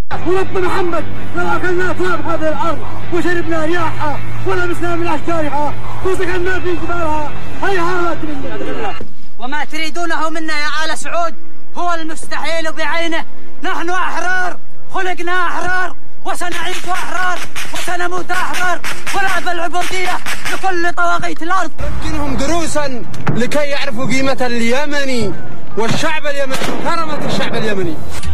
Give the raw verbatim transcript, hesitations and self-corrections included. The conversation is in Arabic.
ورب محمد لو اكلنا تراب هذه الارض وشربنا رياحها ولبسنا من اشجارها وسكننا في جبالها هيهات بالله. وما تريدونه منا يا آل سعود هو المستحيل بعينه. نحن احرار، خلقنا احرار وسنعيش احرار وسنموت احرار ونأبى العبوديه لكل طواغيت الارض. نمكنهم دروسا لكي يعرفوا قيمه اليمني والشعب اليمني وكرامه الشعب اليمني.